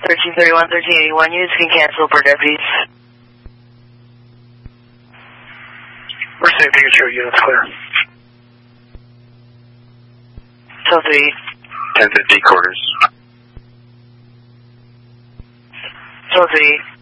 1331, 1381 units can cancel per deputies. We're saying Pikachu units clear. Tell 3. 1050 quarters. Tell 3.